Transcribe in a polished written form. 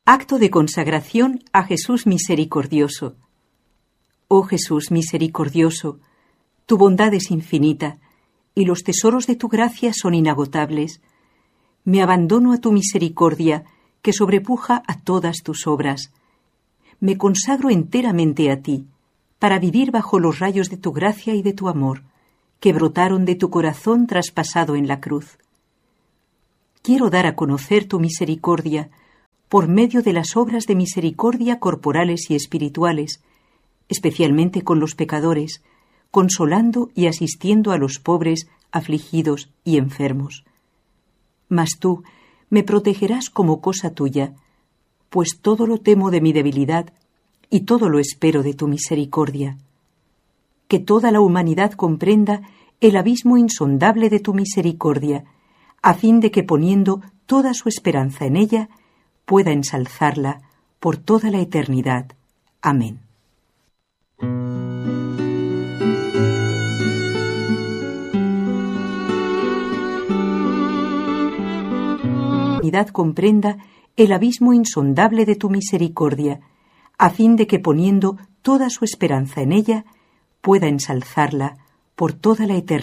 Acto de consagración a Jesús misericordioso. Oh Jesús misericordioso, tu bondad es infinita y los tesoros de tu gracia son inagotables. Me abandono a tu misericordia, que sobrepuja a todas tus obras. Me consagro enteramente a ti, para vivir bajo los rayos de tu gracia y de tu amor, que brotaron de tu corazón traspasado en la cruz. Quiero dar a conocer tu misericordia por medio de las obras de misericordia corporales y espirituales, especialmente con los pecadores, consolando y asistiendo a los pobres, afligidos y enfermos. Mas tú me protegerás como cosa tuya, pues todo lo temo de mi debilidad y todo lo espero de tu misericordia. Que toda la humanidad comprenda el abismo insondable de tu misericordia, a fin de que poniendo toda su esperanza en ella, pueda ensalzarla por toda la eternidad. Amén. Comprenda el abismo insondable de tu misericordia, a fin de que poniendo toda su esperanza en ella, pueda ensalzarla por toda la eternidad.